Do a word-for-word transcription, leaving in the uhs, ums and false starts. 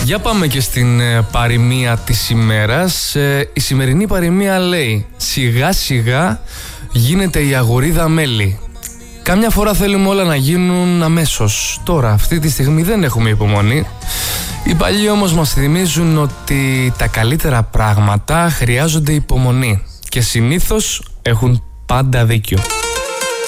Για πάμε και στην ε, παροιμία της ημέρας. Ε, η σημερινή παροιμία λέει: σιγά σιγά γίνεται η αγορίδα μέλι. Κάμια φορά θέλουμε όλα να γίνουν αμέσως. Τώρα, αυτή τη στιγμή δεν έχουμε υπομονή. Οι παλιοί όμως μας θυμίζουν ότι τα καλύτερα πράγματα χρειάζονται υπομονή και συνήθως έχουν πάντα δίκιο.